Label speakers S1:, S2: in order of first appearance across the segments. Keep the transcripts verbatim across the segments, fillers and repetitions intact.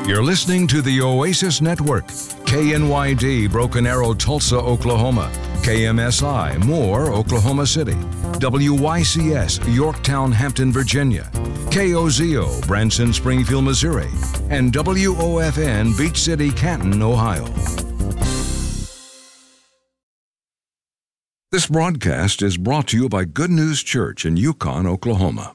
S1: You're listening to the Oasis Network, K N Y D, Broken Arrow, Tulsa, Oklahoma, K M S I, Moore, Oklahoma City, W Y C S, Yorktown, Hampton, Virginia, K O Z O, Branson, Springfield, Missouri, and W O F N, Beach City, Canton, Ohio. This broadcast is brought to you by Good News Church in Yukon, Oklahoma.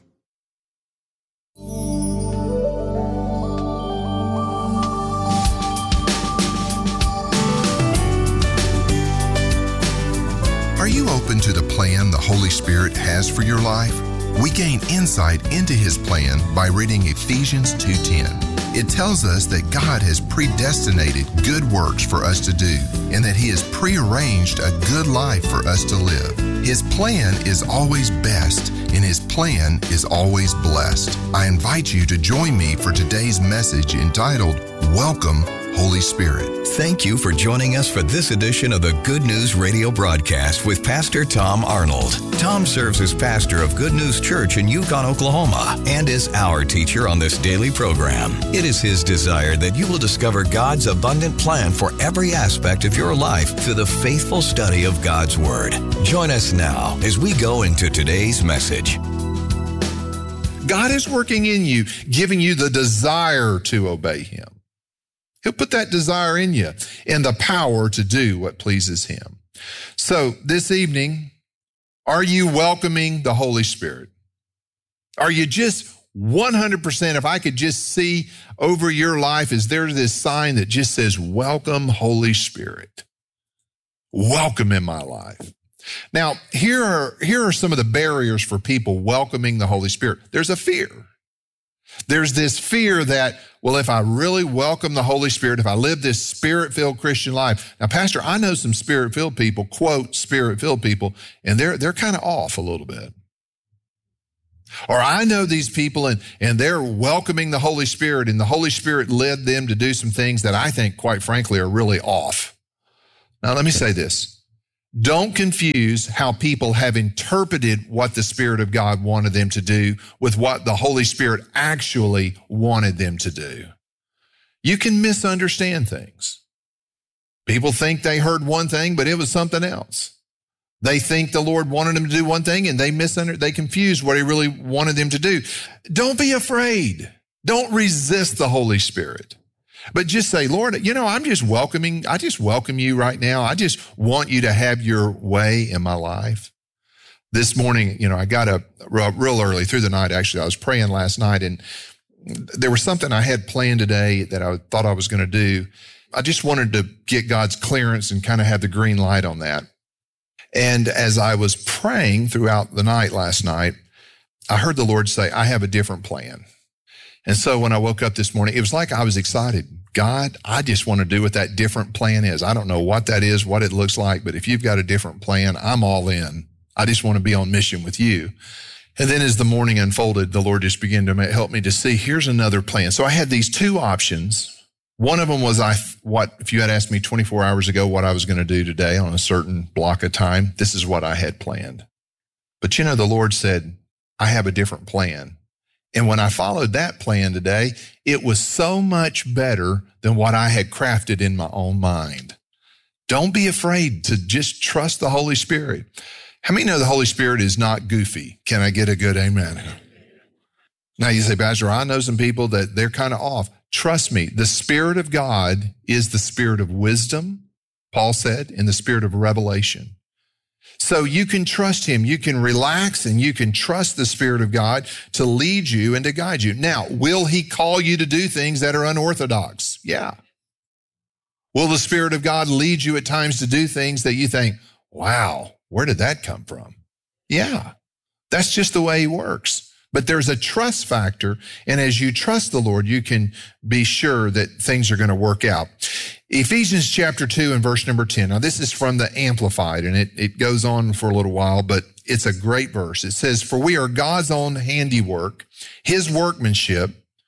S2: Are you open to the plan the Holy Spirit has for your life? We gain insight into His plan by reading Ephesians two ten. It tells us that God has predestinated good works for us to do and that He has prearranged a good life for us to live. His plan is always best and His plan is always blessed. I invite you to join me for today's message entitled, Welcome, Holy Spirit.
S3: Thank you for joining us for this edition of the Good News Radio broadcast with Pastor Tom Arnold. Tom serves as pastor of Good News Church in Yukon, Oklahoma, and is our teacher on this daily program. It is his desire that you will discover God's abundant plan for every aspect of your life through the faithful study of God's Word. Join us now as we go into today's message.
S2: God is working in you, giving you the desire to obey Him. He'll put that desire in you and the power to do what pleases Him. So this evening, are you welcoming the Holy Spirit? Are you just one hundred percent, if I could just see over your life, is there this sign that just says, welcome, Holy Spirit? Welcome in my life. Now, here are, here are some of the barriers for people welcoming the Holy Spirit. There's a fear. There's this fear that, well, if I really welcome the Holy Spirit, if I live this Spirit-filled Christian life. Now, Pastor, I know some Spirit-filled people, quote, Spirit-filled people, and they're they're kind of off a little bit. Or I know these people, and, and they're welcoming the Holy Spirit, and the Holy Spirit led them to do some things that I think, quite frankly, are really off. Now, let me say this. Don't confuse how people have interpreted what the Spirit of God wanted them to do with what the Holy Spirit actually wanted them to do. You can misunderstand things. People think they heard one thing, but it was something else. They think the Lord wanted them to do one thing, and they misunderstood, they confused what He really wanted them to do. Don't be afraid. Don't resist the Holy Spirit. But just say, Lord, you know, I'm just welcoming, I just welcome you right now. I just want you to have your way in my life. This morning, you know, I got up real early through the night. Actually, I was praying last night, and there was something I had planned today that I thought I was going to do. I just wanted to get God's clearance and kind of have the green light on that. And as I was praying throughout the night last night, I heard the Lord say, I have a different plan. And so when I woke up this morning, it was like I was excited. God, I just want to do what that different plan is. I don't know what that is, what it looks like, but if you've got a different plan, I'm all in. I just want to be on mission with you. And then as the morning unfolded, the Lord just began to help me to see, here's another plan. So I had these two options. One of them was, I what if you had asked me twenty-four hours ago what I was going to do today on a certain block of time, this is what I had planned. But you know, the Lord said, I have a different plan. And when I followed that plan today, it was so much better than what I had crafted in my own mind. Don't be afraid to just trust the Holy Spirit. How many know the Holy Spirit is not goofy? Can I get a good amen? Now you say, Pastor, I know some people that they're kind of off. Trust me, the Spirit of God is the Spirit of wisdom, Paul said, and the Spirit of revelation. So you can trust Him. You can relax and you can trust the Spirit of God to lead you and to guide you. Now, will He call you to do things that are unorthodox? Yeah. Will the Spirit of God lead you at times to do things that you think, wow, where did that come from? Yeah. That's just the way He works. But there's a trust factor, and as you trust the Lord, you can be sure that things are going to work out. Ephesians chapter two and verse number ten. Now, this is from the Amplified, and it, it goes on for a little while, but it's a great verse. It says, for we are God's own handiwork, His workmanship,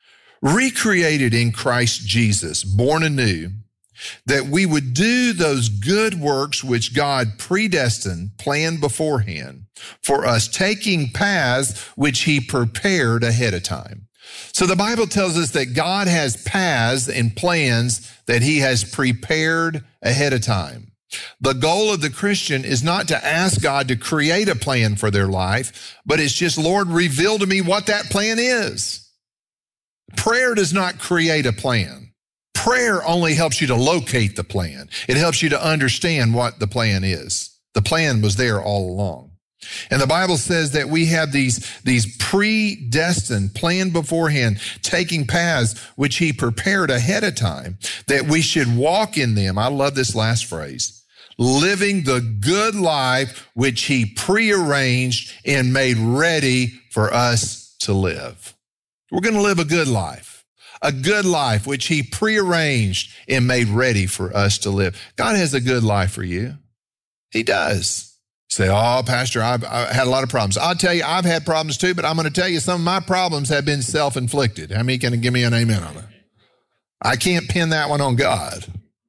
S2: recreated in Christ Jesus, born anew, that we would do those good works which God predestined, planned beforehand for us, taking paths which He prepared ahead of time, So the Bible tells us that God has paths and plans that he has prepared ahead of time. The goal of the Christian is not to ask God to create a plan for their life, but it's just, Lord, reveal to me what that plan is. Prayer does not create a plan. Prayer only helps you to locate the plan. It helps you to understand what the plan is. The plan was there all along. And the Bible says that we have these, these predestined, planned beforehand, taking paths which he prepared ahead of time, that we should walk in them. I love this last phrase. Living the good life which he prearranged and made ready for us to live. We're going to live a good life. A good life which he prearranged and made ready for us to live. God has a good life for you. He does. Say, oh, Pastor, I've, I've had a lot of problems. I'll tell you, I've had problems too, but I'm going to tell you some of my problems have been self-inflicted. How many can give me an amen on it? I can't pin that one on God.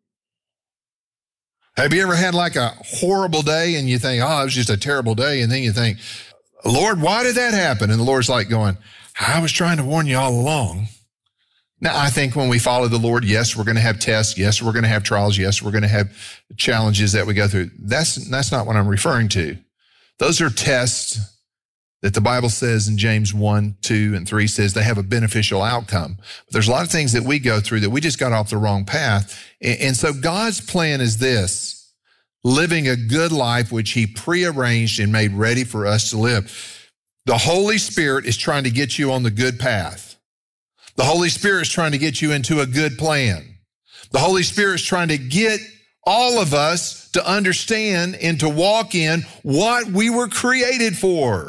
S2: Have you ever had like a horrible day and you think, oh, it was just a terrible day. And then you think, Lord, why did that happen? And the Lord's like going, I was trying to warn you all along. Now, I think when we follow the Lord, yes, we're going to have tests. Yes, we're going to have trials. Yes, we're going to have challenges that we go through. That's, that's not what I'm referring to. Those are tests that the Bible says in James one, two, and three says they have a beneficial outcome. But there's a lot of things that we go through that we just got off the wrong path. And so God's plan is this, living a good life which he prearranged and made ready for us to live. The Holy Spirit is trying to get you on the good path. The Holy Spirit is trying to get you into a good plan. The Holy Spirit is trying to get all of us to understand and to walk in what we were created for.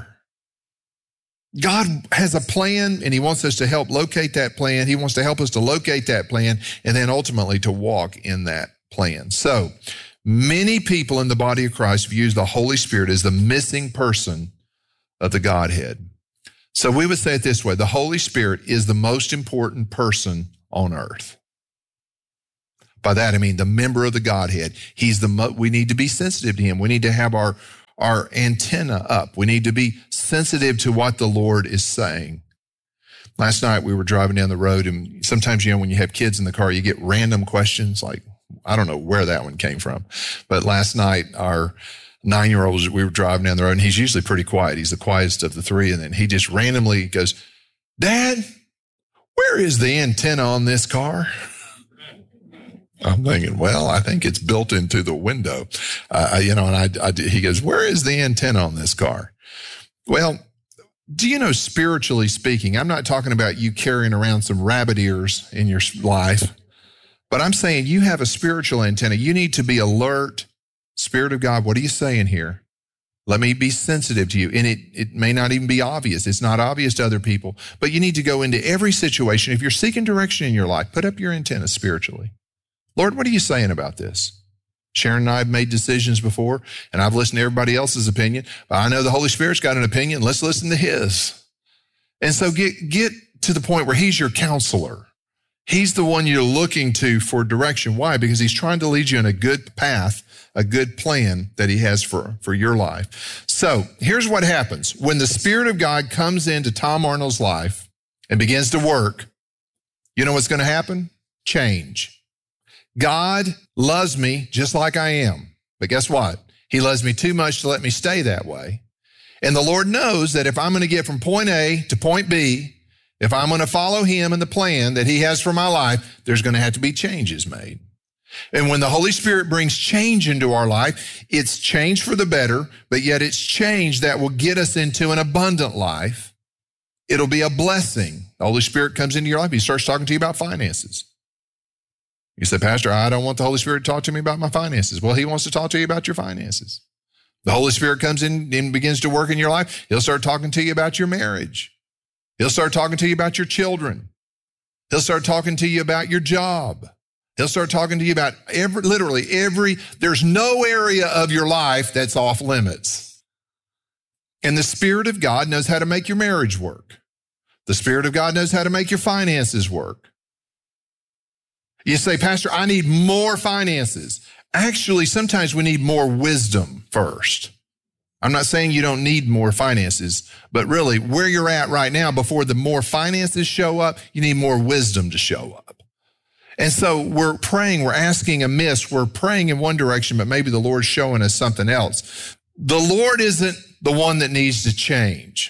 S2: God has a plan, and he wants us to help locate that plan. He wants to help us to locate that plan and then ultimately to walk in that plan. So many people in the body of Christ view the Holy Spirit as the missing person of the Godhead. So we would say it this way, the Holy Spirit is the most important person on earth. By that, I mean the member of the Godhead. He's the mo- we need to be sensitive to him. We need to have our, our antenna up. We need to be sensitive to what the Lord is saying. Last night we were driving down the road, and sometimes, you know, when you have kids in the car, you get random questions like, I don't know where that one came from. But last night, our nine-year-old, we were driving down the road, and he's usually pretty quiet. He's the quietest of the three. And then he just randomly goes, Dad, where is the antenna on this car? I'm thinking, well, I think it's built into the window. Uh, you know, and I, I, he goes, where is the antenna on this car? Well, do you know, spiritually speaking, I'm not talking about you carrying around some rabbit ears in your life, but I'm saying you have a spiritual antenna. You need to be alert. Spirit of God, what are you saying here? Let me be sensitive to you. And it, it may not even be obvious. It's not obvious to other people, but you need to go into every situation. If you're seeking direction in your life, put up your antenna spiritually. Lord, what are you saying about this? Sharon and I have made decisions before, and I've listened to everybody else's opinion, but I know the Holy Spirit's got an opinion. Let's listen to his. And so get, get to the point where he's your counselor. He's the one you're looking to for direction. Why? Because he's trying to lead you in a good path, a good plan that he has for, for your life. So here's what happens. When the Spirit of God comes into Tom Arnold's life and begins to work, you know what's going to happen? Change. God loves me just like I am. But guess what? He loves me too much to let me stay that way. And the Lord knows that if I'm going to get from point A to point B, if I'm going to follow him and the plan that he has for my life, there's going to have to be changes made. And when the Holy Spirit brings change into our life, it's change for the better, but yet it's change that will get us into an abundant life. It'll be a blessing. The Holy Spirit comes into your life. He starts talking to you about finances. You say, Pastor, I don't want the Holy Spirit to talk to me about my finances. Well, he wants to talk to you about your finances. The Holy Spirit comes in and begins to work in your life. He'll start talking to you about your marriage. He'll start talking to you about your children. He'll start talking to you about your job. He'll start talking to you about every, literally every, there's no area of your life that's off limits. And the Spirit of God knows how to make your marriage work. The Spirit of God knows how to make your finances work. You say, Pastor, I need more finances. Actually, sometimes we need more wisdom first. I'm not saying you don't need more finances, but really where you're at right now, before the more finances show up, you need more wisdom to show up. And so we're praying, we're asking amiss, we're praying in one direction, but maybe the Lord's showing us something else. The Lord isn't the one that needs to change.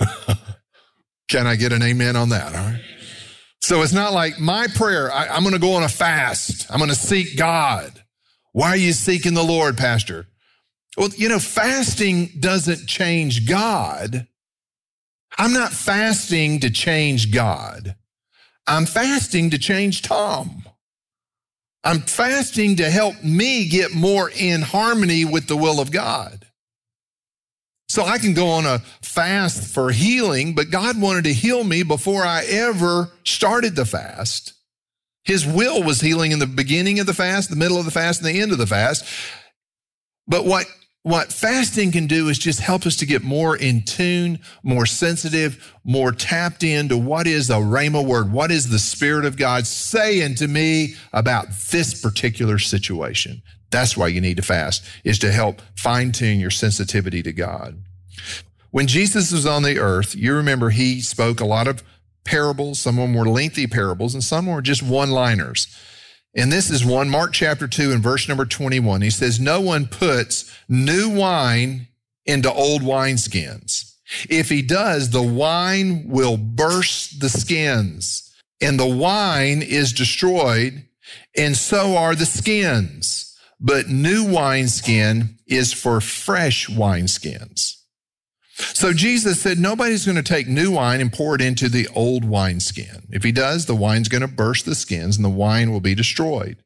S2: Can I get an amen on that? All right. So it's not like my prayer, I, I'm going to go on a fast. I'm going to seek God. Why are you seeking the Lord, Pastor? Well, you know, fasting doesn't change God. I'm not fasting to change God. I'm fasting to change Tom. I'm fasting to help me get more in harmony with the will of God. So I can go on a fast for healing, but God wanted to heal me before I ever started the fast. His will was healing in the beginning of the fast, the middle of the fast, and the end of the fast. But what What fasting can do is just help us to get more in tune, more sensitive, more tapped into what is a rhema word, what is the Spirit of God saying to me about this particular situation. That's why you need to fast, is to help fine-tune your sensitivity to God. When Jesus was on the earth, you remember he spoke a lot of parables. Some of them were lengthy parables, and some were just one-liners. And this is one, Mark chapter two and verse number twenty-one. He says, no one puts new wine into old wineskins. If he does, the wine will burst the skins, and the wine is destroyed, and so are the skins. But new wineskin is for fresh wineskins. So Jesus said, nobody's going to take new wine and pour it into the old wineskin. If he does, the wine's going to burst the skins and the wine will be destroyed.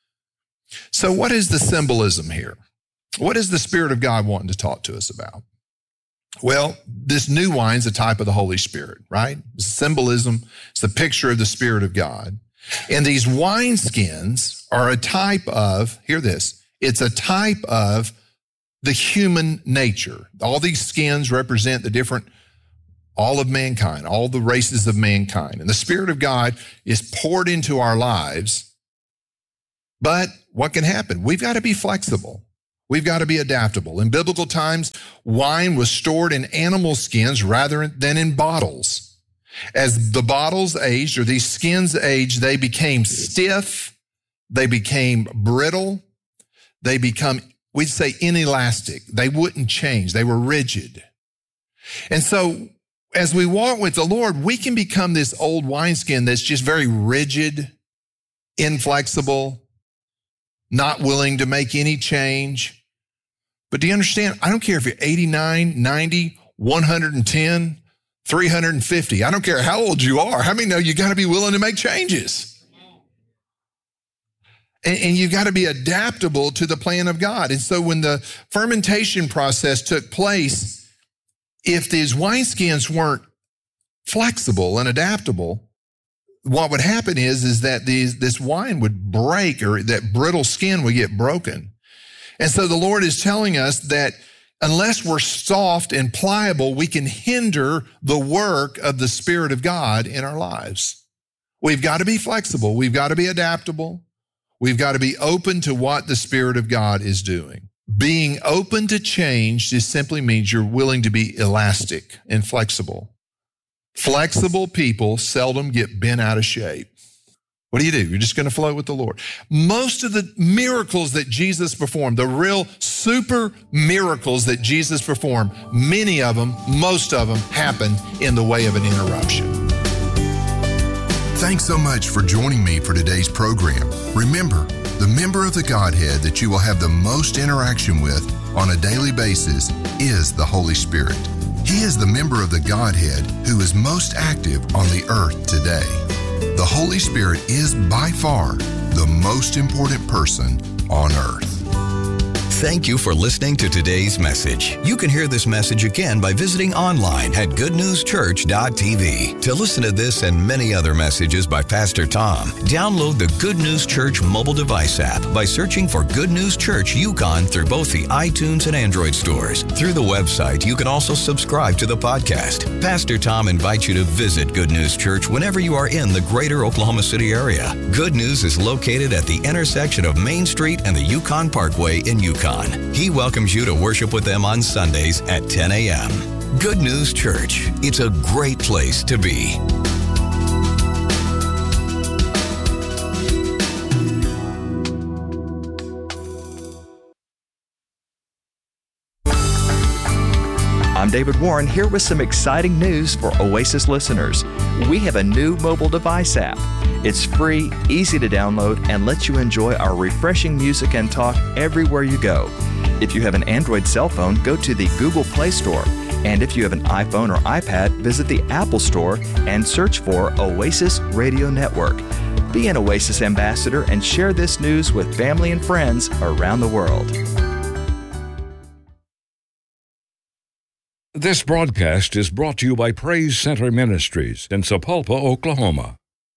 S2: So what is the symbolism here? What is the Spirit of God wanting to talk to us about? Well, this new wine's a type of the Holy Spirit, right? It's symbolism. It's a picture of the Spirit of God. And these wineskins are a type of, hear this, it's a type of the human nature. All these skins represent the different, all of mankind, all the races of mankind. And the Spirit of God is poured into our lives. But what can happen? We've got to be flexible. We've got to be adaptable. In biblical times, wine was stored in animal skins rather than in bottles. As the bottles aged, or these skins aged, they became stiff, they became brittle, they become, we'd say, inelastic. They wouldn't change. They were rigid. And so as we walk with the Lord, we can become this old wineskin that's just very rigid, inflexible, not willing to make any change. But do you understand? I don't care if you're eighty-nine, ninety, one hundred ten, three hundred fifty. I don't care how old you are. How many know you got to be willing to make changes? And, and you've got to be adaptable to the plan of God. And so when the fermentation process took place, if these wineskins weren't flexible and adaptable, what would happen is, is that these, this wine would break, or that brittle skin would get broken. And so the Lord is telling us that unless we're soft and pliable, we can hinder the work of the Spirit of God in our lives. We've got to be flexible. We've got to be adaptable. We've got to be open to what the Spirit of God is doing. Being open to change just simply means you're willing to be elastic and flexible. Flexible people seldom get bent out of shape. What do you do? You're just going to flow with the Lord. Most of the miracles that Jesus performed, the real super miracles that Jesus performed, many of them, most of them happened in the way of an interruption.
S4: Thanks so much for joining me for today's program. Remember, the member of the Godhead that you will have the most interaction with on a daily basis is the Holy Spirit. He is the member of the Godhead who is most active on the earth today. The Holy Spirit is by far the most important person on earth.
S3: Thank you for listening to today's message. You can hear this message again by visiting online at good news church dot t v. To listen to this and many other messages by Pastor Tom, download the Good News Church mobile device app by searching for Good News Church Yukon through both the iTunes and Android stores. Through the website, you can also subscribe to the podcast. Pastor Tom invites you to visit Good News Church whenever you are in the greater Oklahoma City area. Good News is located at the intersection of Main Street and the Yukon Parkway in Yukon. Tucson. He welcomes you to worship with them on Sundays at ten a.m. Good News Church. It's a great place to be.
S5: I'm David Warren here with some exciting news for Oasis listeners. We have a new mobile device app. It's free, easy to download, and lets you enjoy our refreshing music and talk everywhere you go. If you have an Android cell phone, go to the Google Play Store. And if you have an iPhone or iPad, visit the Apple Store and search for Oasis Radio Network. Be an Oasis ambassador and share this news with family and friends around the world.
S1: This broadcast is brought to you by Praise Center Ministries in Sapulpa, Oklahoma.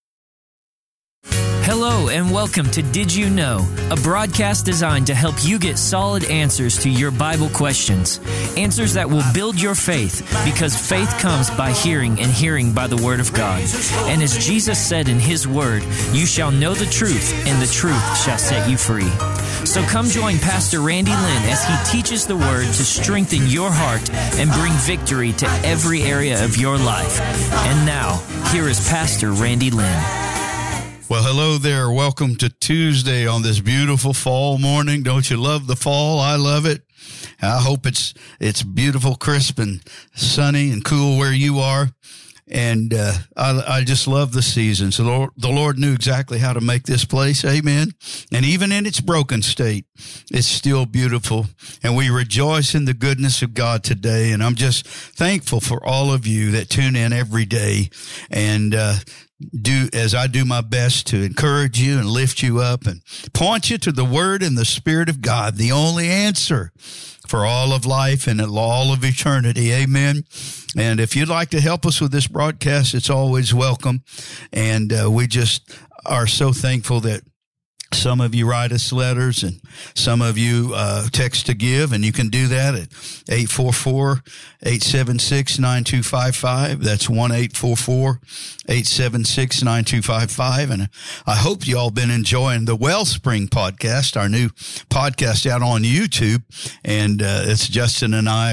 S6: Hello and welcome to Did You Know, a broadcast designed to help you get solid answers to your Bible questions. Answers that will build your faith, because faith comes by hearing and hearing by the Word of God. And as Jesus said in His Word, you shall know the truth and the truth shall set you free. So come join Pastor Randy Lynn as he teaches the Word to strengthen your heart and bring victory to every area of your life. And now, here is Pastor Randy Lynn.
S7: Well, hello there. Welcome to Tuesday on this beautiful fall morning. Don't you love the fall? I love it. I hope it's it's beautiful, crisp, and sunny and cool where you are. And uh, I, I just love the season. So the Lord, the Lord knew exactly how to make this place. Amen. And even in its broken state, it's still beautiful. And we rejoice in the goodness of God today. And I'm just thankful for all of you that tune in every day and uh do as I do my best to encourage you and lift you up and point you to the Word and the Spirit of God, the only answer for all of life and all of eternity. Amen. And if you'd like to help us with this broadcast, it's always welcome. And uh, we just are so thankful that some of you write us letters and some of you uh, text to give, and you can do that at eight four four, eight seven six, nine two five five. That's one eight four four, eight seven six, nine two five five. And I hope you all been enjoying the Wellspring podcast, our new podcast out on YouTube. And uh, it's Justin and I